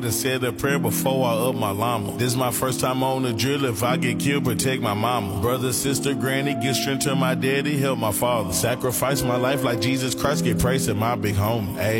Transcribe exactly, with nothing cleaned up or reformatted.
to said a prayer before I up my llama. This my first time on the drill. If I get killed, protect my mama. Brother, sister, granny, get strength to my daddy, help my father. Sacrifice my life like Jesus Christ, get praise to my big homie. Ayy.